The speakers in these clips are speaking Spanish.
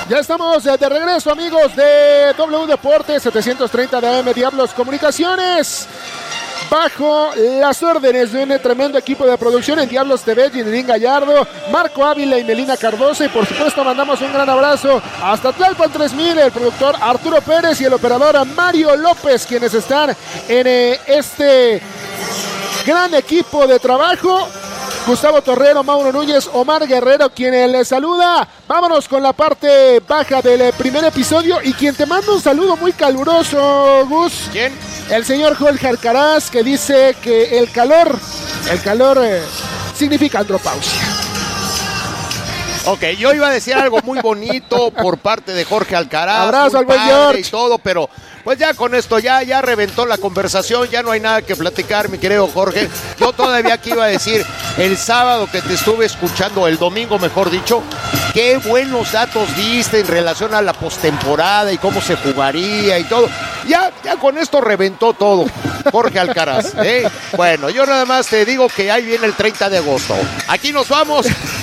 Ya estamos de regreso, amigos de W Deportes 730 de AM Diablos Comunicaciones. Bajo las órdenes de un tremendo equipo de producción en Diablos TV, Ginelín Gallardo, Marco Ávila y Melina Cardoso. Y por supuesto mandamos un gran abrazo hasta Tlalpan 3000, el productor Arturo Pérez y el operador Mario López, quienes están en este gran equipo de trabajo. Gustavo Torrero, Mauro Núñez, Omar Guerrero, quien les saluda. Vámonos con la parte baja del primer episodio y quien te manda un saludo muy caluroso, Gus. ¿Quién? El señor Jorge Alcaraz, que dice que el calor significa andropausia. Ok, yo iba a decir algo muy bonito por parte de Jorge Alcaraz. Abrazo al buen George. Y todo, pero pues ya con esto ya reventó la conversación, ya no hay nada que platicar, mi querido Jorge. Yo todavía aquí iba a decir, el sábado que te estuve escuchando, el domingo mejor dicho, qué buenos datos diste en relación a la postemporada y cómo se jugaría y todo. Ya con esto reventó todo, Jorge Alcaraz. Bueno, yo nada más te digo que ahí viene el 30 de agosto. Aquí nos vamos.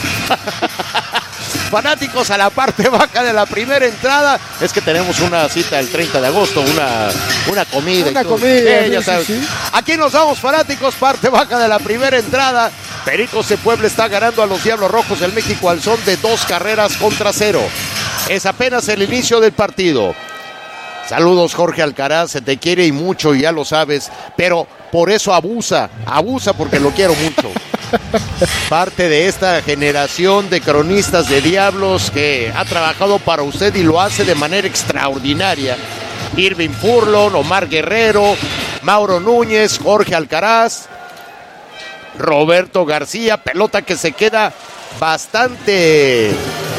Fanáticos, a la parte baja de la primera entrada. Es que tenemos una cita el 30 de agosto, una comida. Una comida, ya sabes. Sí. Aquí nos vamos, fanáticos, parte baja de la primera entrada. Pericos de Puebla está ganando a los Diablos Rojos del México al son de 2-0. Es apenas el inicio del partido. Saludos, Jorge Alcaraz, se te quiere y mucho, y ya lo sabes, pero por eso abusa porque lo quiero mucho. Parte de esta generación de cronistas de Diablos que ha trabajado para usted y lo hace de manera extraordinaria. Irving Furlon, Omar Guerrero, Mauro Núñez, Jorge Alcaraz, Roberto García, pelota que se queda bastante...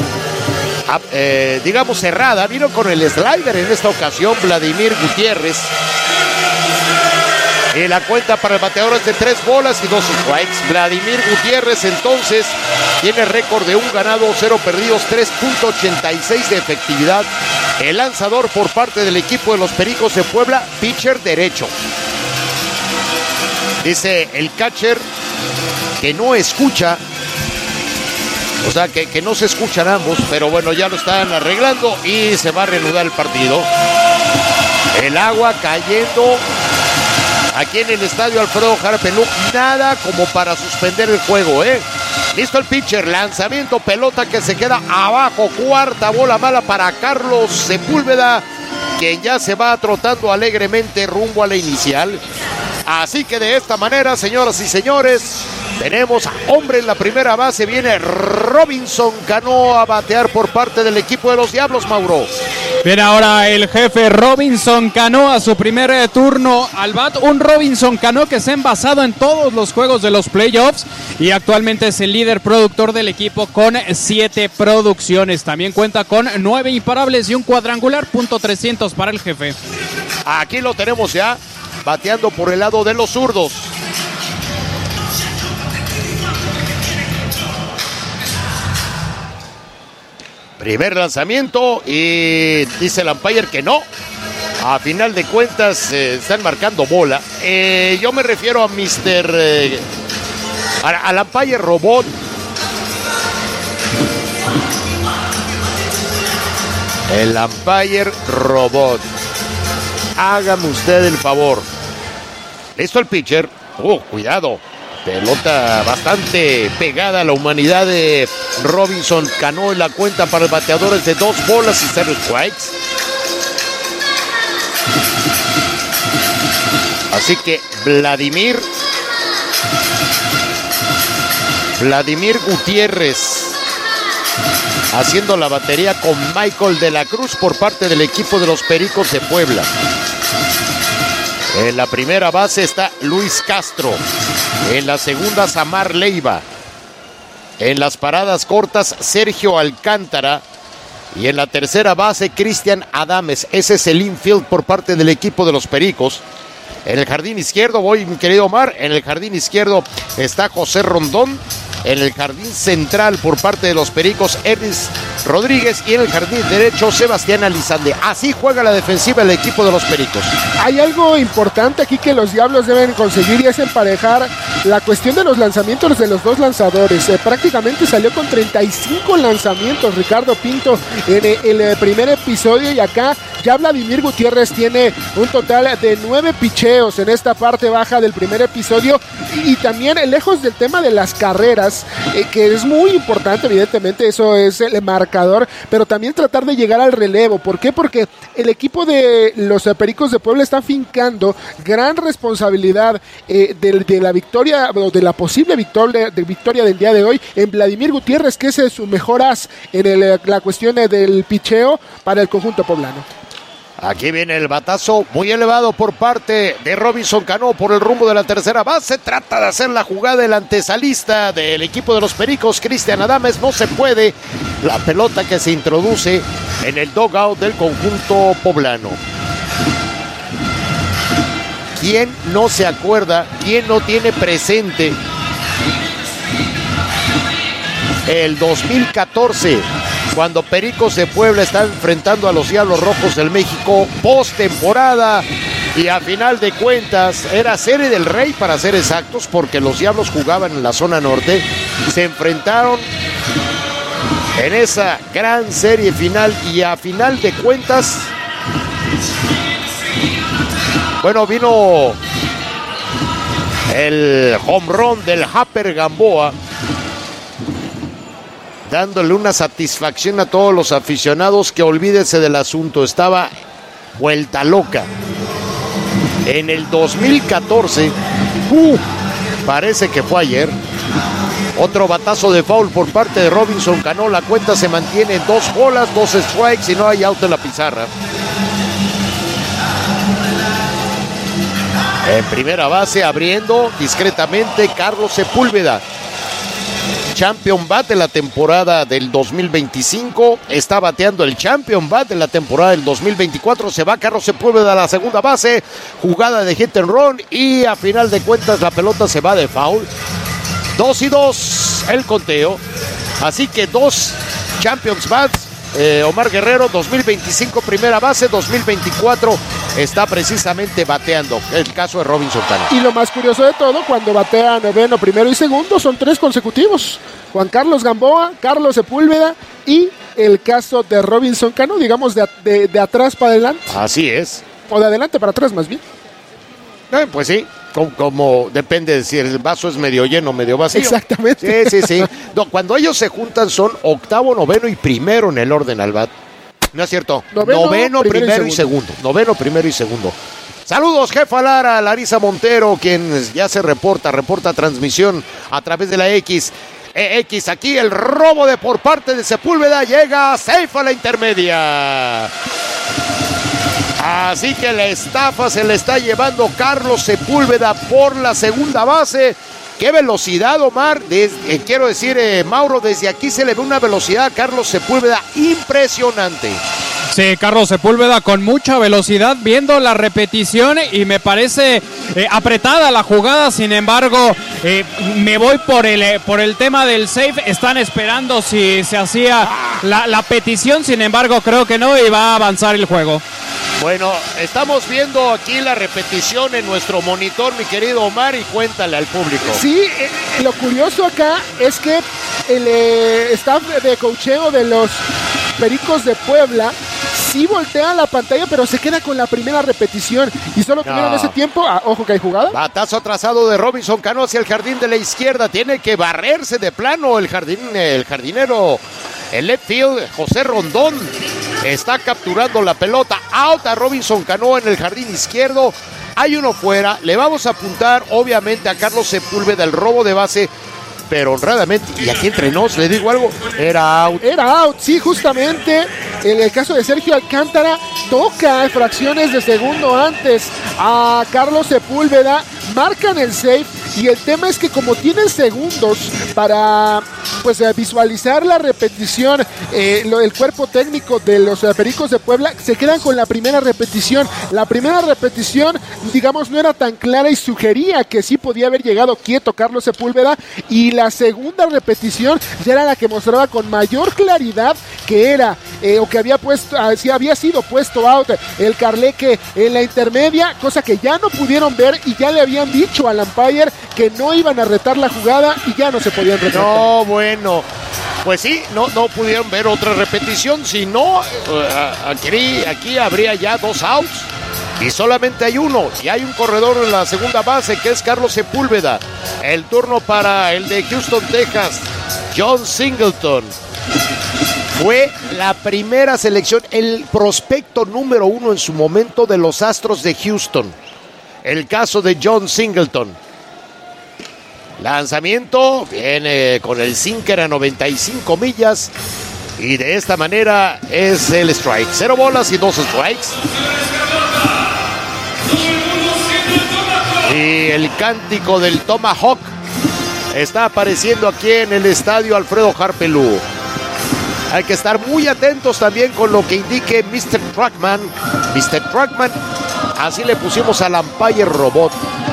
digamos cerrada. Vino con el slider en esta ocasión Vladimir Gutiérrez. Y la cuenta para el bateador es de 3 bolas y 2 strikes. Vladimir Gutiérrez entonces tiene récord de 1 ganado, 0 perdidos, 3.86 de efectividad. El lanzador por parte del equipo de los Pericos de Puebla, pitcher derecho. Dice el catcher que no escucha. O sea, que no se escuchan ambos, pero bueno, ya lo están arreglando y se va a reanudar el partido. El agua cayendo aquí en el estadio Alfredo Jara Pelú, nada como para suspender el juego, Listo el pitcher, lanzamiento, pelota que se queda abajo, cuarta bola mala para Carlos Sepúlveda, quien ya se va trotando alegremente rumbo a la inicial. Así que de esta manera, señoras y señores, tenemos a hombre en la primera base. Viene Robinson Cano a batear por parte del equipo de los Diablos, Mauro. Viene ahora el jefe Robinson Cano a su primer turno al bat. Un Robinson Cano que se ha envasado en todos los juegos de los playoffs y actualmente es el líder productor del equipo con 7 producciones. También cuenta con 9 imparables y un cuadrangular, .300 para el jefe. Aquí lo tenemos ya, bateando por el lado de los zurdos. Primer lanzamiento y dice el umpire que no. A final de cuentas están marcando bola. Yo me refiero a al umpire robot. El umpire robot. Hágame usted el favor. Listo el pitcher. Cuidado. Pelota bastante pegada a la humanidad de Robinson Cano en la cuenta para el bateador es de 2 bolas y 0 strikes. Así que Vladimir Gutiérrez haciendo la batería con Michael de la Cruz por parte del equipo de los Pericos de Puebla. En la primera base está Luis Castro. En la segunda, Samar Leiva. En las paradas cortas, Sergio Alcántara. Y en la tercera base, Cristian Adames. Ese es el infield por parte del equipo de los Pericos. En el jardín izquierdo, voy, mi querido Omar. En el jardín izquierdo está José Rondón. En el jardín central por parte de los Pericos, Ernest Rodríguez. Y en el jardín derecho, Sebastián Alizande. Así juega la defensiva del equipo de los Pericos. Hay algo importante aquí que los Diablos deben conseguir y es emparejar la cuestión de los lanzamientos de los dos lanzadores. Prácticamente salió con 35 lanzamientos Ricardo Pinto en el primer episodio, y acá ya Vladimir Gutiérrez tiene un total de 9 picheos en esta parte baja del primer episodio, y también lejos del tema de las carreras, que es muy importante, evidentemente eso es el marcador, pero también tratar de llegar al relevo. ¿Por qué? Porque el equipo de los Pericos de Puebla está fincando gran responsabilidad de la victoria, o de la posible victoria del día de hoy, en Vladimir Gutiérrez, que es su mejor as en la cuestión del picheo para el conjunto poblano. Aquí viene el batazo muy elevado por parte de Robinson Cano por el rumbo de la tercera base. Trata de hacer la jugada el antesalista del equipo de los Pericos, Cristian Adames. No se puede. La pelota que se introduce en el dugout del conjunto poblano. ¿Quién no se acuerda? ¿Quién no tiene presente el 2014? Cuando Pericos de Puebla está enfrentando a los Diablos Rojos del México postemporada, y a final de cuentas era Serie del Rey, para ser exactos, porque los Diablos jugaban en la zona norte. Se enfrentaron en esa gran serie final, y a final de cuentas, bueno, vino el home run del Happer Gamboa, dándole una satisfacción a todos los aficionados que, olvídese del asunto, estaba vuelta loca. En el 2014, parece que fue ayer, otro batazo de foul por parte de Robinson Cano. La cuenta se mantiene en 2 bolas, 2 strikes y no hay out en la pizarra. En primera base, abriendo discretamente, Carlos Sepúlveda. Champion bat de la temporada del 2025, está bateando el Champion bat de la temporada del 2024. Se va Carlos Sepúlveda a la segunda base, jugada de hit and run, y a final de cuentas la pelota se va de foul. 2-2 el conteo, así que 2 Champions bats. Omar Guerrero, 2025 primera base, 2024 está precisamente bateando. El caso de Robinson Cano. Y lo más curioso de todo, cuando batea noveno, primero y segundo, son 3 consecutivos. Juan Carlos Gamboa, Carlos Sepúlveda y el caso de Robinson Cano, digamos de atrás para adelante. Así es. O de adelante para atrás, más bien. Pues sí. Como depende de si el vaso es medio lleno o medio vacío. Exactamente. Sí. No, cuando ellos se juntan son octavo, noveno y primero en el orden al bat. No es cierto. Noveno, primero y segundo. Noveno, primero y segundo. Saludos, jefa Lara, Larisa Montero, quien ya se reporta transmisión a través de la X. Aquí el robo por parte de Sepúlveda, llega safe a la intermedia. Así que la estafa se le está llevando Carlos Sepúlveda por la segunda base. ¡Qué velocidad, Omar! Quiero decir, Mauro, desde aquí se le ve una velocidad a Carlos Sepúlveda impresionante. Sí, Carlos Sepúlveda con mucha velocidad, viendo la repetición, y me parece apretada la jugada. Sin embargo, me voy por el tema del safe. Están esperando si se hacía la petición, sin embargo creo que no, y va a avanzar el juego. Bueno, estamos viendo aquí la repetición en nuestro monitor, mi querido Omar, y cuéntale al público. Sí, lo curioso acá es que el staff de coacheo de los Pericos de Puebla sí voltea la pantalla, pero se queda con la primera repetición y solo tuvieron ese tiempo. Ojo que hay jugada. Batazo atrasado de Robinson Cano hacia el jardín de la izquierda. Tiene que barrerse de plano el jardinero. El left field, José Rondón, está capturando la pelota. Out a Robinson Cano en el jardín izquierdo. Hay uno fuera. Le vamos a apuntar, obviamente, a Carlos Sepúlveda el robo de base, pero honradamente, y aquí entre nos, le digo algo, era out. Era out, sí, justamente. En el caso de Sergio Alcántara, toca fracciones de segundo antes a Carlos Sepúlveda. Marcan el safe, y el tema es que como tienen segundos para visualizar la repetición, el cuerpo técnico de los Pericos de Puebla se quedan con la primera repetición. La primera repetición, digamos, no era tan clara y sugería que sí podía haber llegado quieto Carlos Sepúlveda, y la segunda repetición ya era la que mostraba con mayor claridad que era o que había sido puesto out el Carleque en la intermedia, cosa que ya no pudieron ver y ya le habían dicho al umpire que no iban a retar la jugada y ya no se podían retar. No, bueno, pues sí, no pudieron ver otra repetición, si no, aquí habría ya 2 outs y solamente hay uno, y hay un corredor en la segunda base que es Carlos Sepúlveda. El turno para el de Houston, Texas, John Singleton. Fue la primera selección, el prospecto número 1 en su momento de los Astros de Houston. El caso de John Singleton. Lanzamiento, viene con el sinker a 95 millas y de esta manera es el strike. 0 bolas y 2 strikes. Y el cántico del Tomahawk está apareciendo aquí en el estadio Alfredo Harpelú. Hay que estar muy atentos también con lo que indique Mr. Truckman. Mr. Truckman, así le pusimos al umpire robot.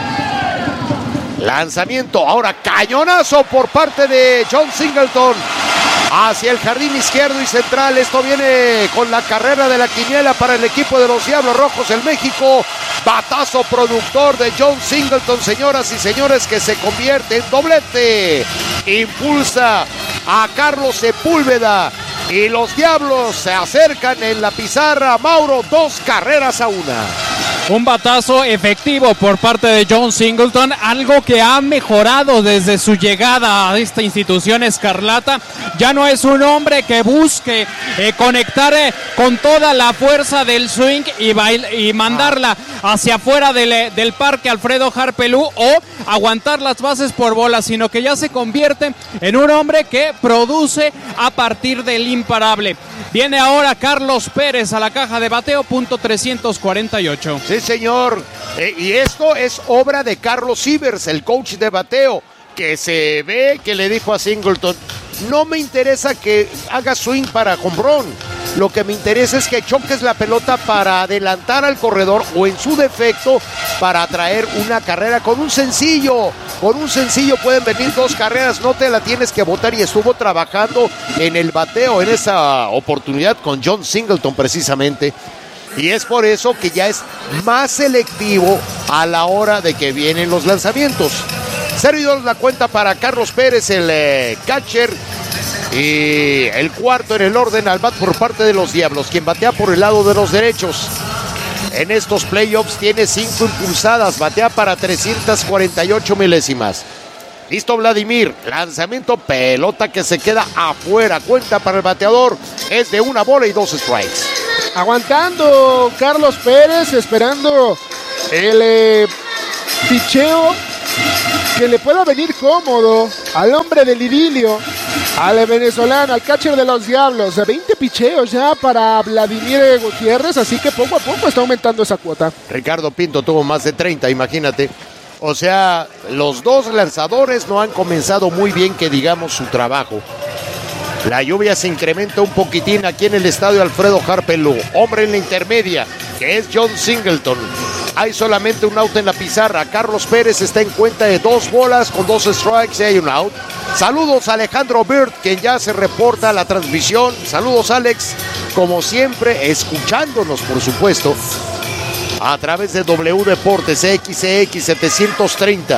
Lanzamiento, ahora cañonazo por parte de John Singleton hacia el jardín izquierdo y central. Esto viene con la carrera de la quiniela para el equipo de los Diablos Rojos del México. Batazo productor de John Singleton, señoras y señores, que se convierte en doblete. Impulsa a Carlos Sepúlveda y los Diablos se acercan en la pizarra. Mauro, 2 carreras a 1. Un batazo efectivo por parte de John Singleton, algo que ha mejorado desde su llegada a esta institución escarlata. Ya no es un hombre que busque conectar con toda la fuerza del swing y mandarla hacia afuera del parque Alfredo Harpelú o aguantar las bases por bola, sino que ya se convierte en un hombre que produce a partir del imparable. Viene ahora Carlos Pérez a la caja de bateo, punto 348. Sí, señor. Y esto es obra de Carlos Sivers, el coach de bateo, que se ve que le dijo a Singleton: no me interesa que hagas swing para jonrón. Lo que me interesa es que choques la pelota para adelantar al corredor o, en su defecto, para traer una carrera con un sencillo. Con un sencillo pueden venir 2 carreras, no te la tienes que botar. Y estuvo trabajando en el bateo en esa oportunidad con John Singleton precisamente. Y es por eso que ya es más selectivo a la hora de que vienen los lanzamientos. 0-2 la cuenta para Carlos Pérez, el catcher. Y el cuarto en el orden al bat por parte de los Diablos, quien batea por el lado de los derechos. En estos playoffs tiene 5 impulsadas, batea para 348 milésimas. Listo Vladimir, lanzamiento, pelota que se queda afuera. Cuenta para el bateador, es de 1 bola y 2 strikes. Aguantando Carlos Pérez, esperando el picheo que le pueda venir cómodo al hombre del idilio, al venezolano, al catcher de los Diablos. 20 picheos ya para Vladimir Gutiérrez, así que poco a poco está aumentando esa cuota. Ricardo Pinto tuvo más de 30, imagínate. O sea, los 2 lanzadores no han comenzado muy bien, que digamos, su trabajo. La lluvia se incrementa un poquitín aquí en el estadio Alfredo Harpelú. Hombre en la intermedia, que es John Singleton. Hay solamente un out en la pizarra. Carlos Pérez está en cuenta de 2 bolas con 2 strikes y hay un out. Saludos a Alejandro Bird, quien ya se reporta a la transmisión. Saludos, Alex, como siempre, escuchándonos, por supuesto, a través de W Deportes XCX 730.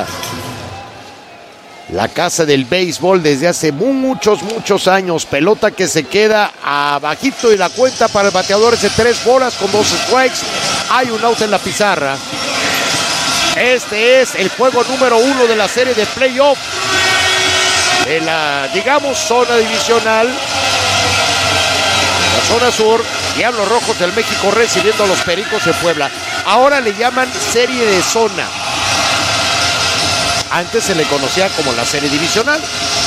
La casa del béisbol desde hace muchos años. Pelota que se queda abajito y la cuenta para el bateador es de 3 bolas con 2 strikes. Hay un out en la pizarra. Este es el juego número 1 de la serie de playoff de la, digamos, zona divisional. La zona sur, Diablos Rojos del México recibiendo a los Pericos de Puebla. Ahora le llaman serie de zona. Antes se le conocía como la serie divisional.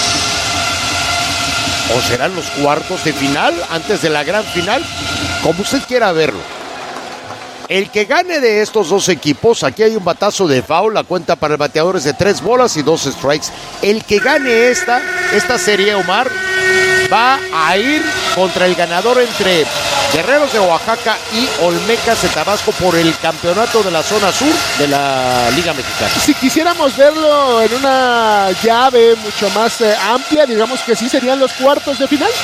¿O serán los cuartos de final antes de la gran final? Como usted quiera verlo. El que gane de estos 2 equipos, aquí hay un batazo de foul, la cuenta para el bateador es de 3 bolas y 2 strikes. El que gane esta serie, Omar, va a ir contra el ganador entre Guerreros de Oaxaca y Olmecas de Tabasco por el campeonato de la zona sur de la Liga Mexicana. Si quisiéramos verlo en una llave mucho más amplia, digamos que sí serían los cuartos de final,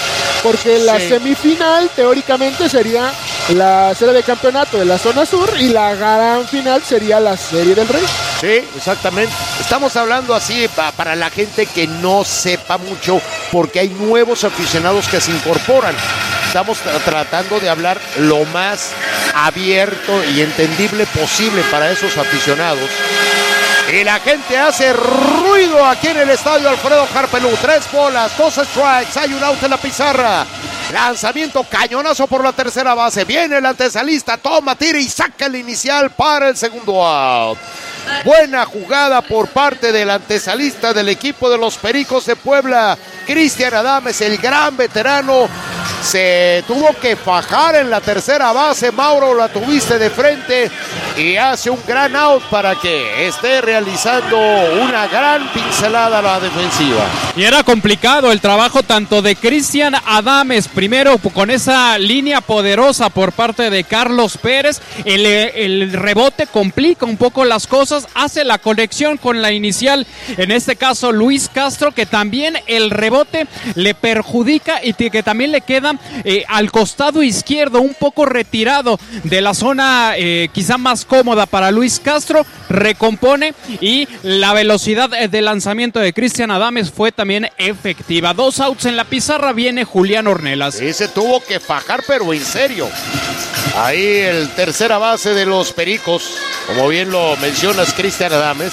porque la semifinal teóricamente sería la serie de campeonato de la zona sur y la gran final sería la Serie del Rey. Sí, exactamente. Estamos hablando así para la gente que no sepa mucho, porque hay nuevos aficionados que se incorporan. Estamos tratando de hablar lo más abierto y entendible posible para esos aficionados. Y la gente hace ruido aquí en el estadio Alfredo Harpelú. 3 bolas, 2 strikes, hay un out en la pizarra. Lanzamiento, cañonazo por la tercera base. Viene el antesalista, toma, tira y saca el inicial para el segundo out. Buena jugada por parte del antesalista del equipo de los Pericos de Puebla, Cristian Adames, el gran veterano. Se tuvo que fajar en la tercera base. Mauro, la tuviste de frente y hace un gran out para que esté realizando una gran pincelada a la defensiva. Y era complicado el trabajo tanto de Cristian Adames, primero con esa línea poderosa por parte de Carlos Pérez. El rebote complica un poco las cosas, hace la conexión con la inicial, en este caso Luis Castro, que también el rebote le perjudica y que también le queda al costado izquierdo, un poco retirado de la zona quizá más cómoda para Luis Castro. Recompone y la velocidad de lanzamiento de Cristian Adames fue también efectiva. 2 outs en la pizarra, viene Julián Ornelas. Sí, se tuvo que fajar, pero en serio. Ahí el tercera base de los Pericos, como bien lo mencionas, Cristian Adames.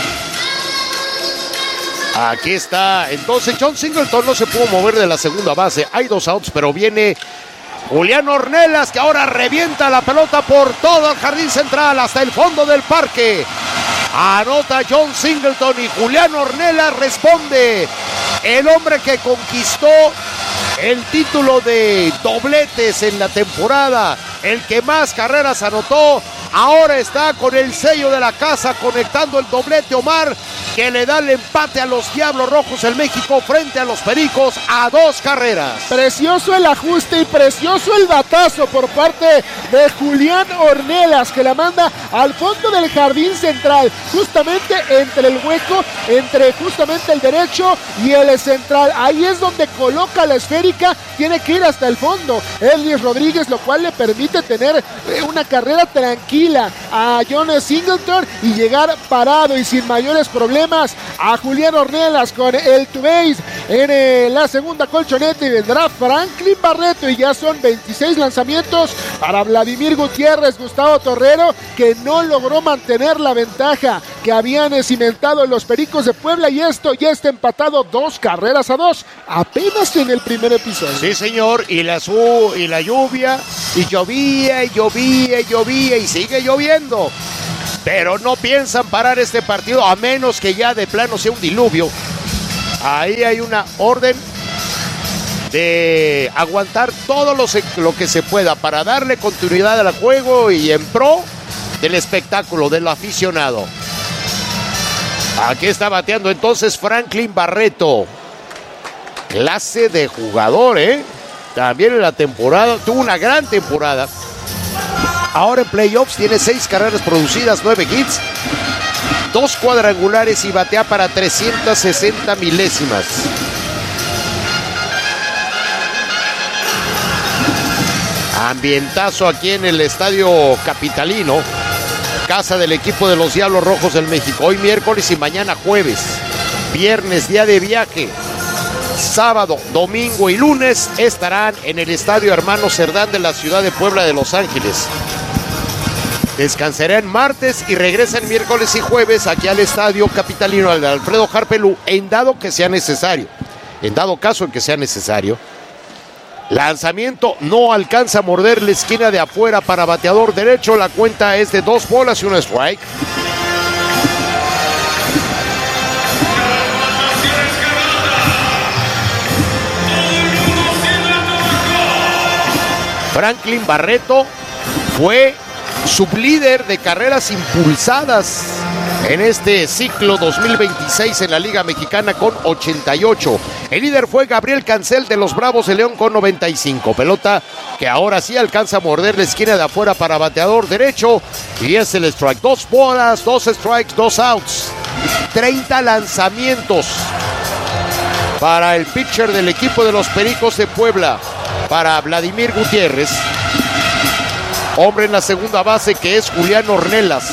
Aquí está, entonces John Singleton no se pudo mover de la segunda base. Hay 2 outs, pero viene Julián Ornelas, que ahora revienta la pelota por todo el jardín central hasta el fondo del parque. Anota John Singleton y Julián Ornelas responde. El hombre que conquistó el título de dobletes en la temporada, el que más carreras anotó, ahora está con el sello de la casa conectando el doblete. Omar, que le da el empate a los Diablos Rojos del México frente a los Pericos a 2 carreras. Precioso el ajuste y precioso el batazo por parte de Julián Ornelas, que la manda al fondo del jardín central, justamente entre el hueco, entre justamente el derecho y el central. Ahí es donde coloca la esférica, tiene que ir hasta el fondo Elvis Rodríguez, lo cual le permite tener una carrera tranquila a John Singleton y llegar parado y sin mayores problemas a Julián Ornelas con el to base en la segunda colchoneta. Y vendrá Franklin Barreto y ya son 26 lanzamientos para Vladimir Gutiérrez. Gustavo Torrero, que no logró mantener la ventaja que habían cimentado los Pericos de Puebla, y esto ya está empatado 2 carreras a 2 apenas en el primer episodio. Sí, señor, y la lluvia, y llovía y sigue lloviendo. Pero no piensan parar este partido, a menos que ya de plano sea un diluvio. Ahí hay una orden de aguantar todo lo que se pueda para darle continuidad al juego y en pro del espectáculo, del aficionado. Aquí está bateando entonces Franklin Barreto. Clase de jugador, También en la temporada, tuvo una gran temporada. Ahora en playoffs tiene 6 carreras producidas, 9 hits, 2 cuadrangulares y batea para 360 milésimas. Ambientazo aquí en el estadio capitalino, casa del equipo de los Diablos Rojos del México. Hoy miércoles y mañana jueves. Viernes, día de viaje. Sábado, domingo y lunes estarán en el estadio Hermano Cerdán de la ciudad de Puebla de Los Ángeles. Descansarán martes y regresan miércoles y jueves aquí al estadio capitalino al de Alfredo Harpelú, en dado que sea necesario. En dado caso en que sea necesario. Lanzamiento, no alcanza a morder la esquina de afuera para bateador derecho. La cuenta es de 2 bolas y 1 strike. Franklin Barreto fue sublíder de carreras impulsadas en este ciclo 2026 en la Liga Mexicana con 88. El líder fue Gabriel Cancel de los Bravos de León con 95. Pelota que ahora sí alcanza a morder la esquina de afuera para bateador derecho y es el strike. 2 bolas, 2 strikes, 2 outs. 30 lanzamientos para el pitcher del equipo de los Pericos de Puebla, para Vladimir Gutiérrez. Hombre en la segunda base, que es Julián Ornelas.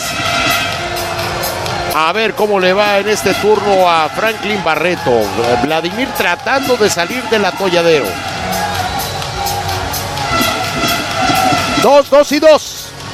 A ver cómo le va en este turno a Franklin Barreto. Vladimir tratando de salir del atolladero. 2-2.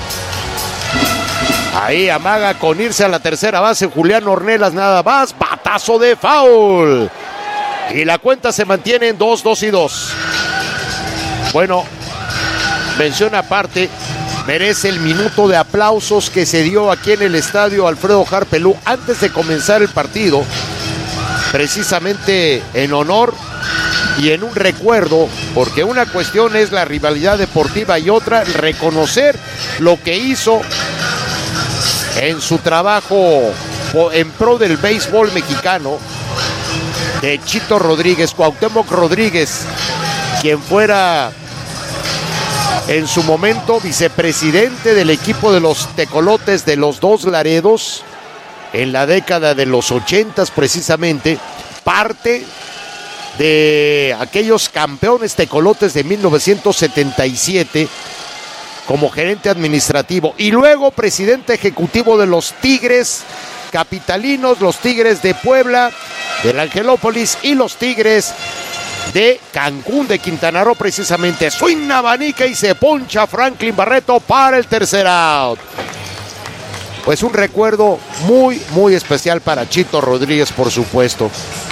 Ahí amaga con irse a la tercera base Julián Ornelas, nada más. Batazo de foul. Y la cuenta se mantiene en 2-2. Bueno, mención aparte, merece el minuto de aplausos que se dio aquí en el estadio Alfredo Harpelú antes de comenzar el partido, precisamente en honor y en un recuerdo, porque una cuestión es la rivalidad deportiva y otra reconocer lo que hizo en su trabajo en pro del béisbol mexicano de Chito Rodríguez, Cuauhtémoc Rodríguez, quien fuera en su momento vicepresidente del equipo de los Tecolotes de los Dos Laredos en la década de los 80 precisamente, parte de aquellos campeones tecolotes de 1977 como gerente administrativo y luego presidente ejecutivo de los Tigres capitalinos, los Tigres de Puebla, del Angelópolis y los Tigres de Cancún, de Quintana Roo precisamente. Swing abanica y se poncha Franklin Barreto para el tercer out. Pues un recuerdo muy, muy especial para Chito Rodríguez, por supuesto.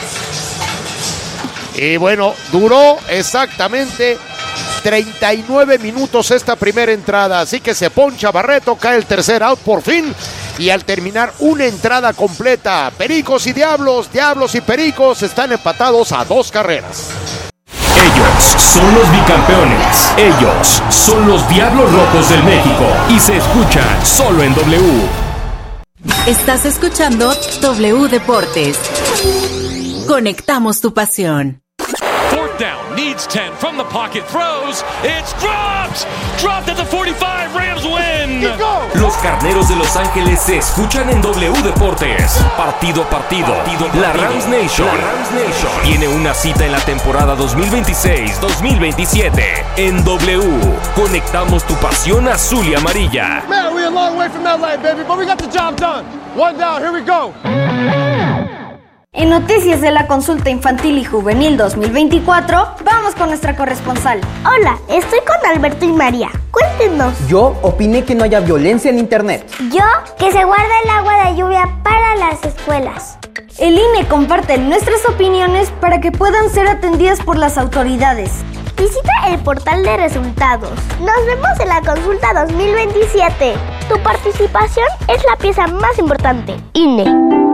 Y bueno, duró exactamente 39 minutos esta primera entrada, así que se poncha Barreto, cae el tercer out por fin, y al terminar una entrada completa, Pericos y Diablos, Diablos y Pericos están empatados a 2 carreras. Ellos son los bicampeones, ellos son los Diablos Rojos del México, y se escuchan solo en W. Estás escuchando W Deportes. Conectamos tu pasión. Fourth down, needs 10 from the pocket, throws, it's dropped at the 45, Rams win. Los Carneros de Los Ángeles se escuchan en W Deportes. Partido a partido. La Rams Nation tiene una cita en la temporada 2026-2027 en W. Conectamos tu pasión azul y amarilla. Man, we're a long way from LA, baby, but we got the job done. One down, here we go. En noticias de la consulta infantil y juvenil 2024, vamos con nuestra corresponsal. Hola, estoy con Alberto y María. Cuéntenos. Yo opiné que no haya violencia en internet. Yo, que se guarde el agua de lluvia para las escuelas. El INE comparte nuestras opiniones para que puedan ser atendidas por las autoridades. Visita el portal de resultados. Nos vemos en la consulta 2027. Tu participación es la pieza más importante. INE.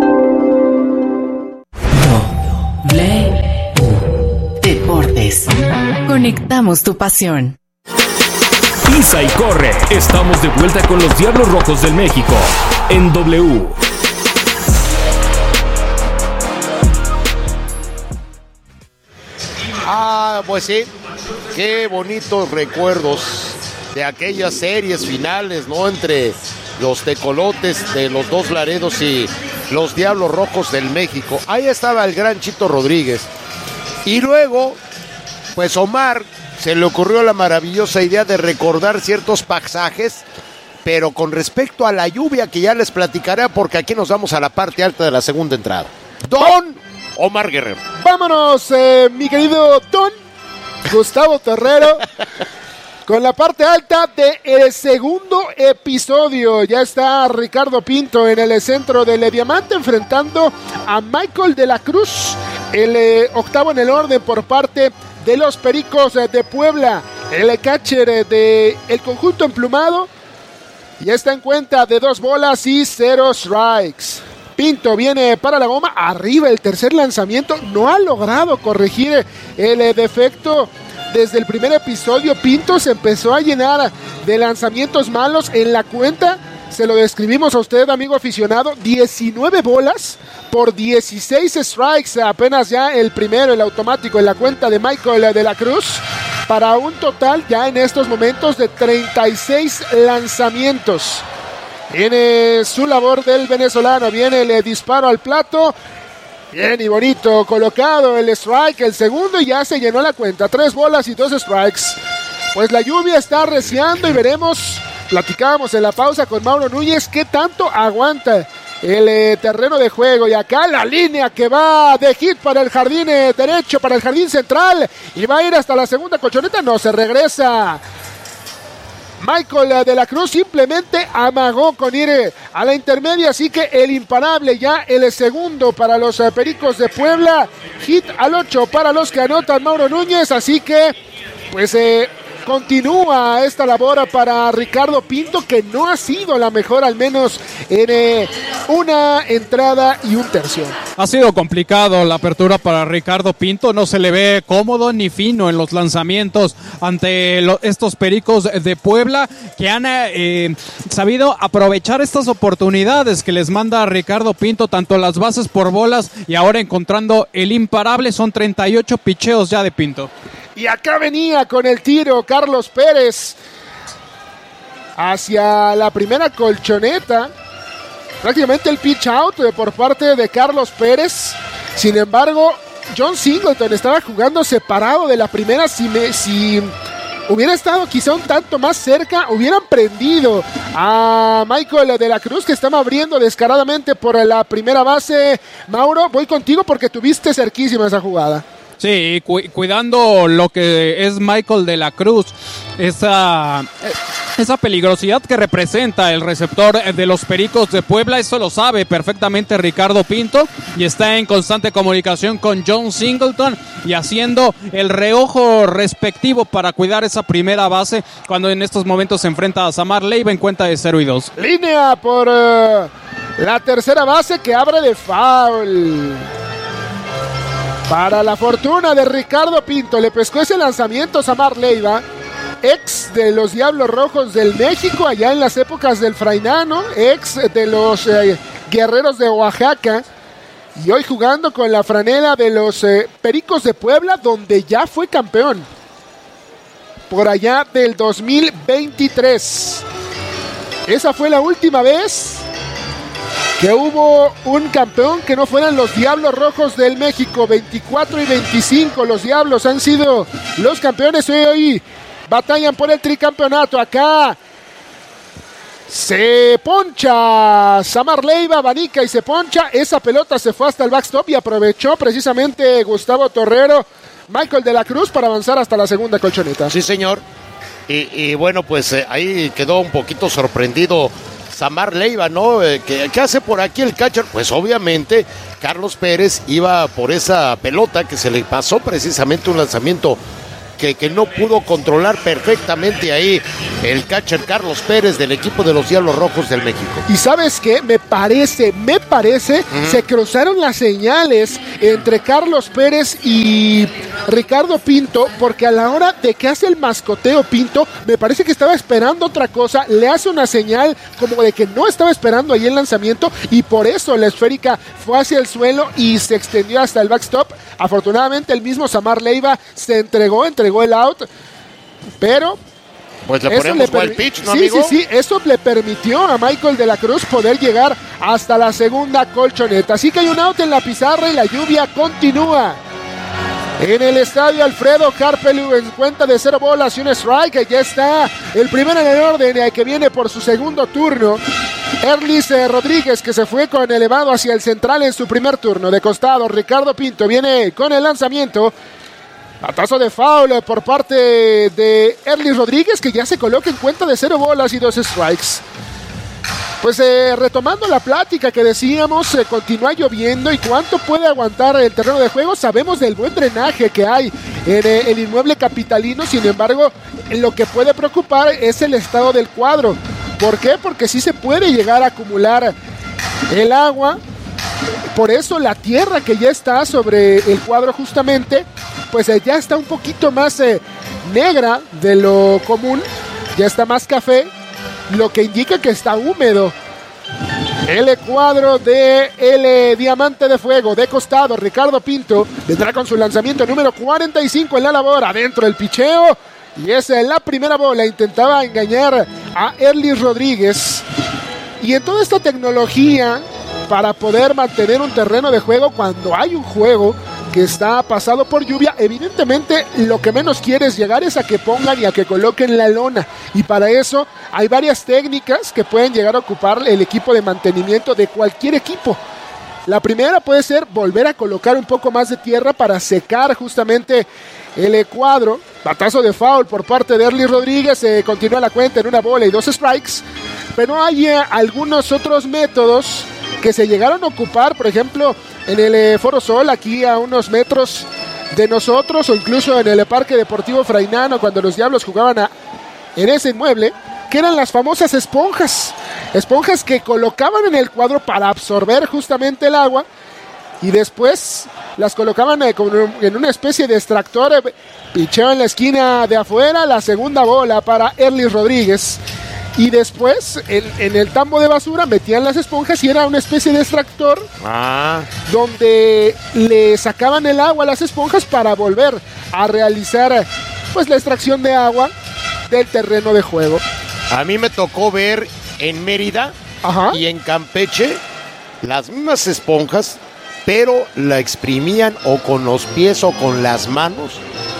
Deportes. Conectamos tu pasión. Pisa y corre. Estamos de vuelta con los Diablos Rojos del México en W. Pues sí, qué bonitos recuerdos de aquellas series finales, ¿no? Entre los Tecolotes de los Dos Laredos y los Diablos Rojos del México. Ahí estaba el gran Chito Rodríguez. Y luego, pues Omar se le ocurrió la maravillosa idea de recordar ciertos pasajes, pero con respecto a la lluvia, que ya les platicaré, porque aquí nos vamos a la parte alta de la segunda entrada. Don Omar Guerrero. Vámonos, mi querido Don Gustavo Terrero, con la parte alta del segundo episodio. Ya está Ricardo Pinto en el centro del Diamante enfrentando a Michael de la Cruz, el octavo en el orden por parte de los Pericos de Puebla. El catcher del conjunto emplumado ya está en cuenta de 2 bolas y 0 strikes. Pinto viene para la goma, arriba el tercer lanzamiento, no ha logrado corregir el defecto. Desde el primer episodio Pinto se empezó a llenar de lanzamientos malos en la cuenta. Se lo describimos a usted, amigo aficionado, 19 bolas por 16 strikes, apenas ya el primero, el automático en la cuenta de Michael de la Cruz, para un total ya en estos momentos de 36 lanzamientos. Viene su labor del venezolano, viene el disparo al plato Bien y bonito colocado el strike, el segundo, y ya se llenó la cuenta. 3 bolas y 2 strikes. Pues la lluvia está arreciando y veremos, platicábamos en la pausa con Mauro Núñez, qué tanto aguanta el terreno de juego. Y acá la línea que va de hit para el jardín derecho, para el jardín central, y va a ir hasta la segunda colchoneta. No, se regresa. Michael de la Cruz simplemente amagó con ir a la intermedia, así que el imparable ya el segundo para los Pericos de Puebla. Hit al 8 para los que anotan Mauro Núñez, así que pues continúa esta labor para Ricardo Pinto, que no ha sido la mejor, al menos en una entrada y un tercio. Ha sido complicado la apertura para Ricardo Pinto, no se le ve cómodo ni fino en los lanzamientos ante estos Pericos de Puebla, que han sabido aprovechar estas oportunidades que les manda Ricardo Pinto, tanto las bases por bolas y ahora encontrando el imparable. Son 38 picheos ya de Pinto. Y acá venía con el tiro Carlos Pérez hacia la primera colchoneta. Prácticamente el pitch out por parte de Carlos Pérez. Sin embargo, John Singleton estaba jugando separado de la primera. Si hubiera estado quizá un tanto más cerca, hubieran prendido a Michael de la Cruz, que estaba abriendo descaradamente por la primera base. Mauro, voy contigo porque tuviste cerquísima esa jugada. Sí, cuidando lo que es Michael de la Cruz, esa peligrosidad que representa el receptor de los Pericos de Puebla. Eso lo sabe perfectamente Ricardo Pinto y está en constante comunicación con John Singleton y haciendo el reojo respectivo para cuidar esa primera base cuando en estos momentos se enfrenta a Samar Leiva en cuenta de 0-2. Línea por la tercera base que abre de foul. Para la fortuna de Ricardo Pinto, le pescó ese lanzamiento Samar Leiva, ex de los Diablos Rojos del México, allá en las épocas del Frainano, ex de los Guerreros de Oaxaca, y hoy jugando con la franela de los Pericos de Puebla, donde ya fue campeón, por allá del 2023. Esa fue la última vez que hubo un campeón que no fueran los Diablos Rojos del México. 24 y 25, los Diablos han sido los campeones. Hoy batallan por el tricampeonato. Acá se poncha Samar Leiva, abanica y se poncha. Esa pelota se fue hasta el backstop y aprovechó precisamente Gustavo Torrero, Michael de la Cruz, para avanzar hasta la segunda colchoneta. Sí, señor. Y bueno, pues ahí quedó un poquito sorprendido Samar Leiva, ¿no? ¿Qué hace por aquí el catcher? Pues obviamente Carlos Pérez iba por esa pelota que se le pasó precisamente un lanzamiento que no pudo controlar perfectamente ahí el catcher Carlos Pérez del equipo de los Diablos Rojos del México. Y ¿sabes qué? Me parece, se cruzaron las señales entre Carlos Pérez y Ricardo Pinto, porque a la hora de que hace el mascoteo Pinto, me parece que estaba esperando otra cosa, le hace una señal como de que no estaba esperando ahí el lanzamiento, y por eso la esférica fue hacia el suelo y se extendió hasta el backstop. Afortunadamente el mismo Samar Leiva se entregó el out, pero pues le ponemos buen pitch, ¿no, amigo? Sí, eso le permitió a Michael de la Cruz poder llegar hasta la segunda colchoneta. Así que hay un out en la pizarra y la lluvia continúa. En el estadio Alfredo Carpelu en cuenta de 0 bolas y un strike. Ya está el primero en el orden que viene por su segundo turno. Erlis Rodríguez, que se fue con elevado hacia el central en su primer turno. De costado, Ricardo Pinto viene con el lanzamiento. Batazo de foul por parte de Erlis Rodríguez, que ya se coloca en cuenta de 0 bolas y 2 strikes. Pues retomando la plática que decíamos, continúa lloviendo, y cuánto puede aguantar el terreno de juego. Sabemos del buen drenaje que hay en el inmueble capitalino, sin embargo, lo que puede preocupar es el estado del cuadro. ¿Por qué? Porque sí se puede llegar a acumular el agua. Por eso la tierra que ya está sobre el cuadro justamente, pues ya está un poquito más negra de lo común, ya está más café, lo que indica que está húmedo. El cuadro de el Diamante de Fuego de costado, Ricardo Pinto, vendrá con su lanzamiento número 45 en la labor, adentro el picheo, y esa es la primera bola. Intentaba engañar a Erlis Rodríguez, y en toda esta tecnología para poder mantener un terreno de juego cuando hay un juego que está pasado por lluvia. Evidentemente lo que menos quieres llegar es a que pongan y a que coloquen la lona, y para eso hay varias técnicas que pueden llegar a ocupar el equipo de mantenimiento de cualquier equipo. La primera puede ser volver a colocar un poco más de tierra para secar justamente el cuadro. Batazo de foul por parte de Erly Rodríguez, continúa la cuenta en 1 bola y 2 strikes, pero hay algunos otros métodos que se llegaron a ocupar, por ejemplo en el Foro Sol, aquí a unos metros de nosotros, o incluso en el Parque Deportivo Frainano, cuando los Diablos jugaban en ese inmueble, que eran las famosas esponjas que colocaban en el cuadro para absorber justamente el agua, y después las colocaban en una especie de extractor. Picheo en la esquina de afuera, la segunda bola para Erly Rodríguez, y después en el tambo de basura metían las esponjas y era una especie de extractor donde le sacaban el agua a las esponjas para volver a realizar pues la extracción de agua del terreno de juego. A mí me tocó ver en Mérida y en Campeche las mismas esponjas, pero la exprimían o con los pies o con las manos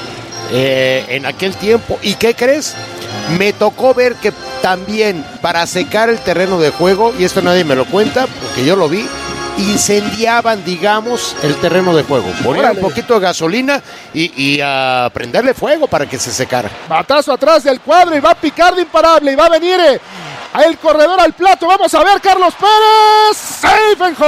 en aquel tiempo. ¿Y qué crees? Me tocó ver que también para secar el terreno de juego, y esto nadie me lo cuenta porque yo lo vi, incendiaban, digamos, el terreno de juego. Ponían un poquito de gasolina y a prenderle fuego para que se secara. Batazo atrás del cuadro y va a picar de imparable y va a venir el corredor al plato. Vamos a ver, Carlos Pérez. Safe and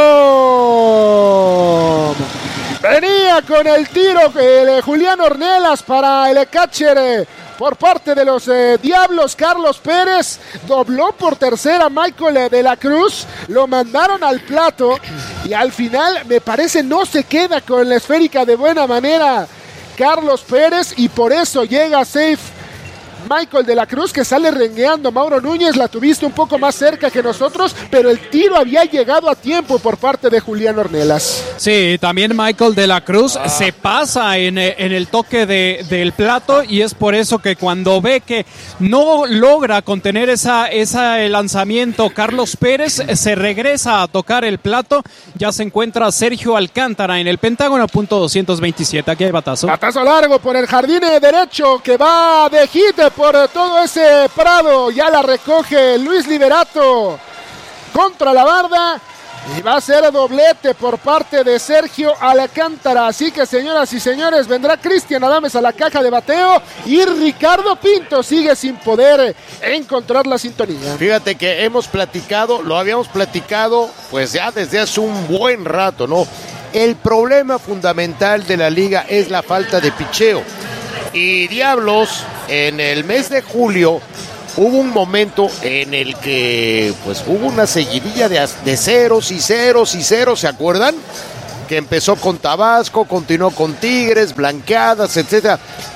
home. Venía con el tiro Julián Ornelas para el catcher por parte de los Diablos. Carlos Pérez dobló por tercera Michael de la Cruz, lo mandaron al plato y al final me parece no se queda con la esférica de buena manera Carlos Pérez, y por eso llega safe Michael de la Cruz, que sale rengueando. Mauro Núñez, la tuviste un poco más cerca que nosotros, pero el tiro había llegado a tiempo por parte de Julián Ornelas. Sí, también Michael de la Cruz se pasa en el toque del plato, y es por eso que cuando ve que no logra contener ese lanzamiento Carlos Pérez, se regresa a tocar el plato. Ya se encuentra Sergio Alcántara en el Pentágono, punto 227. Aquí hay batazo. Batazo largo por el jardín derecho que va de hit por todo ese prado. Ya la recoge Luis Liberato contra la barda y va a ser doblete por parte de Sergio Alcántara. Así que, señoras y señores, vendrá Cristian Adames a la caja de bateo y Ricardo Pinto sigue sin poder encontrar la sintonía. Fíjate que lo habíamos platicado pues ya desde hace un buen rato, ¿no? El problema fundamental de la liga es la falta de picheo. Y Diablos, en el mes de julio, hubo un momento en el que pues hubo una seguidilla de ceros y ceros y ceros, ¿se acuerdan? Que empezó con Tabasco, continuó con Tigres, blanqueadas, etcétera.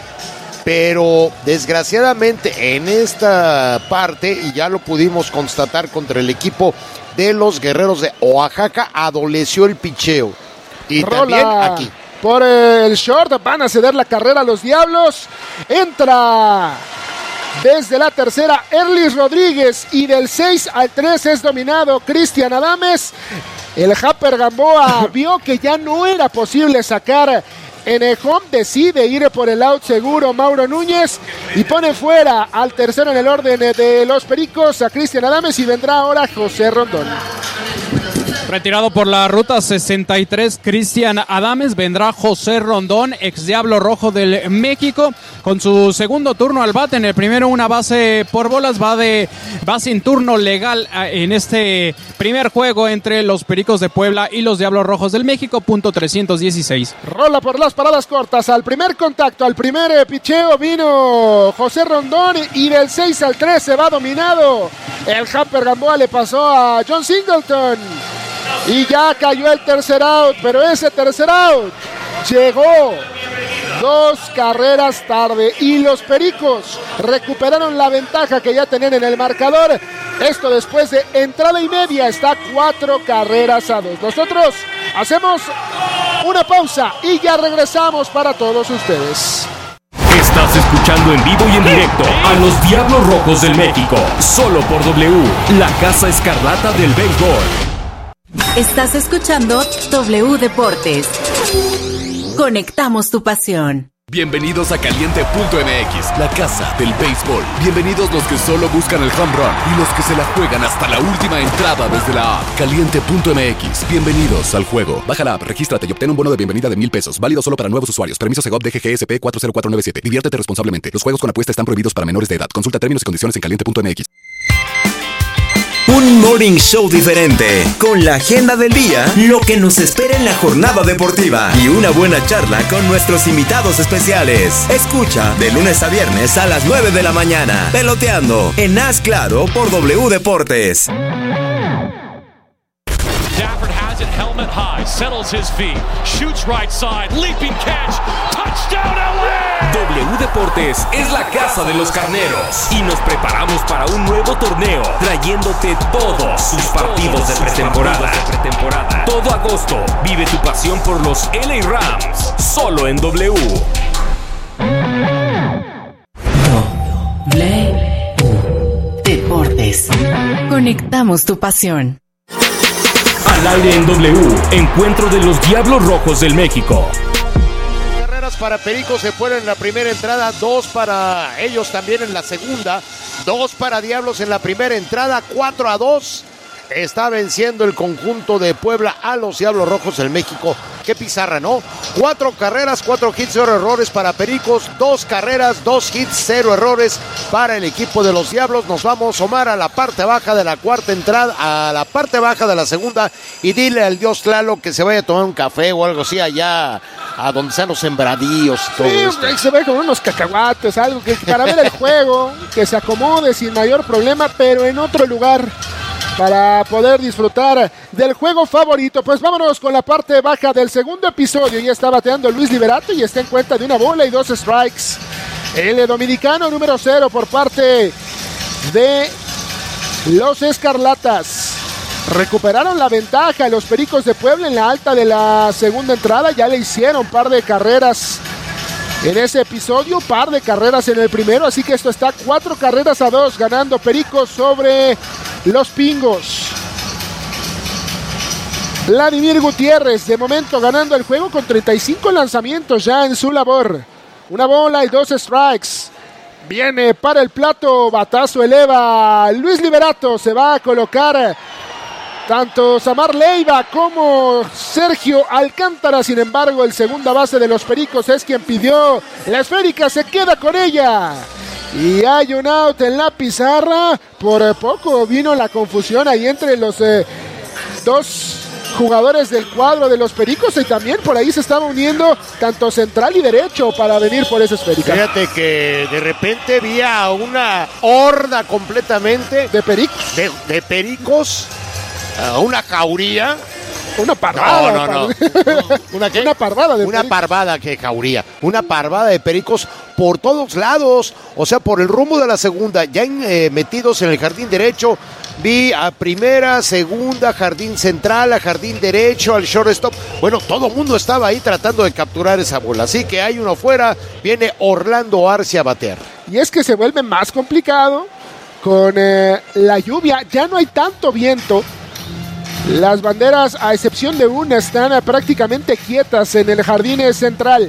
Pero desgraciadamente en esta parte, y ya lo pudimos constatar contra el equipo de los Guerreros de Oaxaca, adoleció el picheo. Y también aquí. Por el short van a ceder la carrera a los Diablos. Entra desde la tercera Erly Rodríguez y del 6 al 3 es dominado Cristian Adames. El Japper Gamboa vio que ya no era posible sacar en el home, decide ir por el out seguro Mauro Núñez y pone fuera al tercero en el orden de los Pericos a Cristian Adames, y vendrá ahora José Rondón. Retirado por la ruta 63, Cristian Adames, vendrá José Rondón, ex Diablo Rojo del México, con su segundo turno al bate. En el primero una base por bolas, va sin turno legal en este primer juego entre los Pericos de Puebla y los Diablos Rojos del México, punto 316. Rola por las paradas cortas, al primer contacto, al primer picheo vino José Rondón y del 6 al 3 se va dominado. El Japper Gamboa le pasó a John Singleton y ya cayó el tercer out, pero ese tercer out llegó 2 carreras tarde y los Pericos recuperaron la ventaja que ya tenían en el marcador. Esto después de entrada y media, está 4 carreras a 2. Nosotros hacemos una pausa y ya regresamos para todos ustedes. Estás escuchando en vivo y en directo a los Diablos Rojos del México, solo por W, la Casa Escarlata del Béisbol. Estás escuchando W Deportes. Conectamos tu pasión. Bienvenidos a Caliente.mx, la casa del béisbol. Bienvenidos los que solo buscan el home run y los que se la juegan hasta la última entrada desde la app. Caliente.mx, bienvenidos al juego. Baja la app, regístrate y obtén un bono de bienvenida de $1,000. Válido solo para nuevos usuarios. Permiso Segov DGGSP 40497. Diviértete responsablemente. Los juegos con apuesta están prohibidos para menores de edad. Consulta términos y condiciones en Caliente.mx. Un morning show diferente, con la agenda del día, lo que nos espera en la jornada deportiva y una buena charla con nuestros invitados especiales. Escucha de lunes a viernes a las 9 de la mañana, Peloteando, en Haz Claro por W Deportes. Helmet high, settles his feet, shoots right side, leaping catch, touchdown LA! W Deportes es la casa de los carneros y nos preparamos para un nuevo torneo, trayéndote todos sus partidos de pretemporada. Todo agosto, vive tu pasión por los LA Rams, solo en W. W Deportes. Conectamos tu pasión. Al aire en W, encuentro de los Diablos Rojos del México. Carreras para Pericos se fueron en la primera entrada, 2 para ellos también en la segunda, 2 para Diablos en la primera entrada, 4-2. Está venciendo el conjunto de Puebla a los Diablos Rojos del México. Qué pizarra, ¿no? 4 carreras, 4 hits, 0 errores para Pericos. 2 carreras, 2 hits, 0 errores para el equipo de los Diablos. Nos vamos, Omar, a la parte baja de la cuarta entrada, a la parte baja de la segunda. Y dile al dios Tlaloc que se vaya a tomar un café o algo así allá a donde están los sembradíos y todo esto. Se ve con unos cacahuates, algo que para ver el juego, que se acomode sin mayor problema, pero en otro lugar, para poder disfrutar del juego favorito. Pues vámonos con la parte baja del segundo episodio. Ya está bateando Luis Liberato y está en cuenta de 1 bola y 2 strikes. El dominicano número 0 por parte de los Escarlatas. Recuperaron la ventaja los Pericos de Puebla en la alta de la segunda entrada. Ya le hicieron par de carreras en ese episodio, par de carreras en el primero. Así que esto está 4-2 ganando Pericos sobre los Pingos. Vladimir Gutiérrez de momento ganando el juego con 35 lanzamientos ya en su labor. 1 bola y 2 strikes. Viene para el plato, batazo eleva Luis Liberato. Se va a colocar tanto Samar Leiva como Sergio Alcántara. Sin embargo, el segunda base de los Pericos es quien pidió la esférica, se queda con ella. Y hay un out en la pizarra. Por poco vino la confusión ahí entre los dos jugadores del cuadro de los Pericos. Y también por ahí se estaba uniendo tanto central y derecho para venir por esa esférica. Fíjate que de repente vi a una horda completamente de pericos. De pericos. Una jauría. Una parvada. No. ¿Una qué? Una parvada de Una pericos. parvada, que jauría. Una parvada de pericos por todos lados. O sea, por el rumbo de la segunda. Ya metidos en el jardín derecho. Vi a primera, segunda, jardín central, a jardín derecho, al shortstop. Bueno, todo el mundo estaba ahí tratando de capturar esa bola. Así que hay uno fuera. Viene Orlando Arcia a batear. Y es que se vuelve más complicado con la lluvia. Ya no hay tanto viento. Las banderas, a excepción de una, están prácticamente quietas en el jardín central.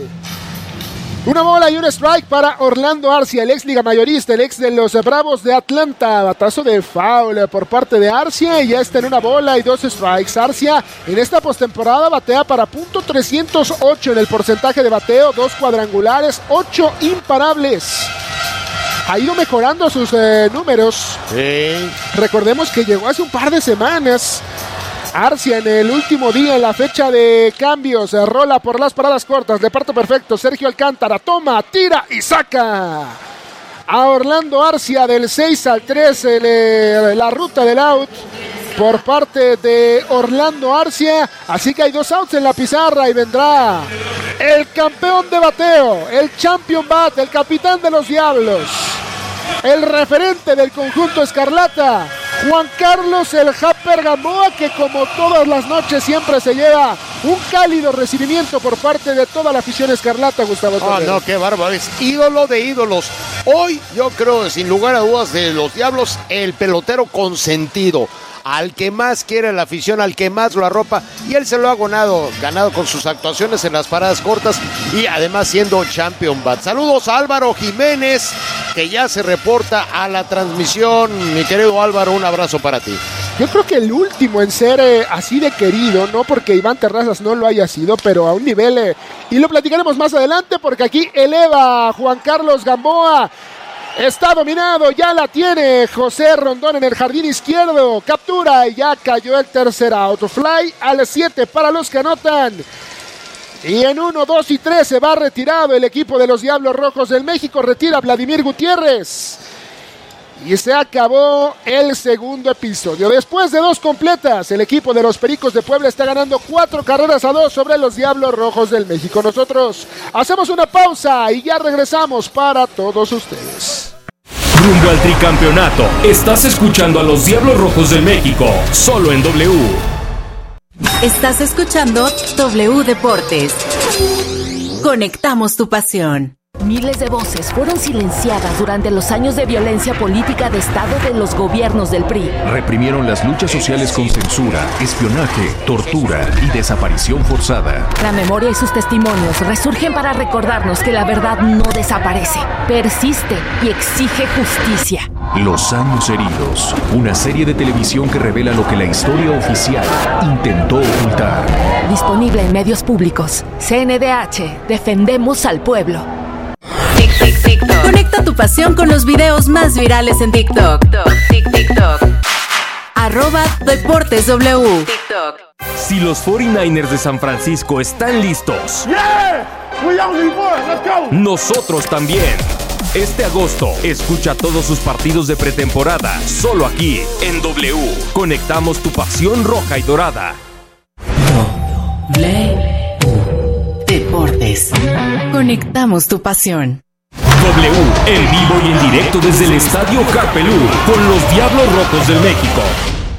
1 bola y 1 strike para Orlando Arcia, el ex liga mayorista, el ex de los Bravos de Atlanta. Batazo de foul por parte de Arcia y ya está en 1 bola y 2 strikes. Arcia en esta postemporada batea para .308 en el porcentaje de bateo, 2 cuadrangulares, 8 imparables. Ha ido mejorando sus números. Sí. Recordemos que llegó hace un par de semanas Arcia en el último día en la fecha de cambios. Rola por las paradas cortas. Le parte perfecto. Sergio Alcántara toma, tira y saca a Orlando Arcia del 6 al 3 en la ruta del out por parte de Orlando Arcia. Así que hay 2 outs en la pizarra y vendrá el campeón de bateo, el champion bat, el capitán de los Diablos, el referente del conjunto Escarlata, Juan Carlos el Japper Gamboa, que como todas las noches siempre se lleva un cálido recibimiento por parte de toda la afición Escarlata, Gustavo Torres. No, qué bárbaro, es ídolo de ídolos. Hoy yo creo, sin lugar a dudas, de los Diablos, el pelotero consentido. al que más quiere la afición, al que más lo arropa, y él se lo ha ganado con sus actuaciones en las paradas cortas y además siendo champion bat. Saludos a Álvaro Jiménez, que ya se reporta a la transmisión. Mi querido Álvaro, un abrazo para ti. Yo creo que el último en ser así de querido, no porque Iván Terrazas no lo haya sido, pero a un nivel, y lo platicaremos más adelante, porque aquí eleva Juan Carlos Gamboa. Está dominado, ya la tiene José Rondón en el jardín izquierdo. Captura y ya cayó el tercer out. Fly al 7 para los que anotan. Y en 1, 2 y 3 se va retirado el equipo de los Diablos Rojos del México. Retira Vladimir Gutiérrez. Y se acabó el segundo episodio. Después de 2 completas, el equipo de los Pericos de Puebla está ganando 4 carreras a 2 sobre los Diablos Rojos del México. Nosotros hacemos una pausa y ya regresamos para todos ustedes. Rumbo al tricampeonato. Estás escuchando a los Diablos Rojos del México, solo en W. Estás escuchando W Deportes. Conectamos tu pasión. Miles de voces fueron silenciadas durante los años de violencia política de Estado de los gobiernos del PRI. Reprimieron las luchas sociales con censura, espionaje, tortura y desaparición forzada. La memoria y sus testimonios resurgen para recordarnos que la verdad no desaparece, persiste y exige justicia. Los años heridos, una serie de televisión que revela lo que la historia oficial intentó ocultar. Disponible en medios públicos. CNDH, defendemos al pueblo. TikTok. Conecta tu pasión con los videos más virales en TikTok. TikTok. @DeportesW. TikTok. Si los 49ers de San Francisco están listos, nosotros también. Este agosto, escucha todos sus partidos de pretemporada, solo aquí, en W. Conectamos tu pasión roja y dorada. Deportes. Conectamos tu pasión. W, en vivo y en directo desde el Estadio Carpelú, con los Diablos Rojos del México.